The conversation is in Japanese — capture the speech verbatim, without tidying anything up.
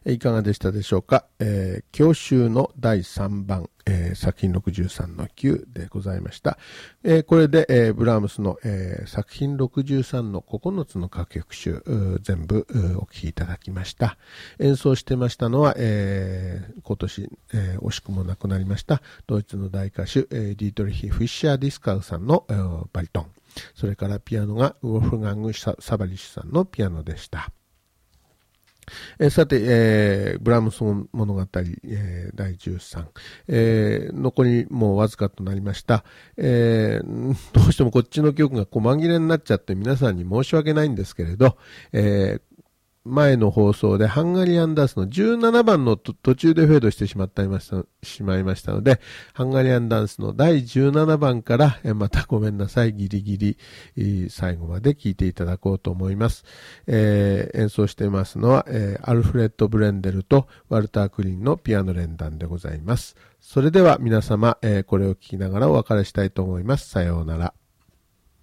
いかがでしたでしょうか。えー、教習のだいさんばん、えー、作品ろくじゅうさんのきゅうでございました。えー、これで、えー、ブラームスの、えー、作品ろくじゅうさんのここのつの歌曲集全部お聴きいただきました。演奏してましたのは、えー、今年、えー、惜しくも亡くなりましたドイツの大歌手、えー、ディートリヒ・フィッシャー・ディスカウさんの、えー、バリトン、それからピアノがウォルフガング・サバリッシュさんのピアノでした。えー、さて、えー、ブラームス物語、えー、だいじゅうさん、えー、残りもうわずかとなりました。えー、どうしてもこっちの曲が細切れになっちゃって皆さんに申し訳ないんですけれど、えー前の放送でハンガリアンダンスのじゅうななばんの途中でフェードしてしまったいましたしまいましたので、ハンガリアンダンスのだいじゅうななばんからまたごめんなさい、ギリギリ最後まで聴いていただこうと思います。えー、演奏していますのは、えー、アルフレッド・ブレンデルとワルター・クリンのピアノ連弾でございます。それでは皆様、えー、これを聴きながらお別れしたいと思います。さようなら。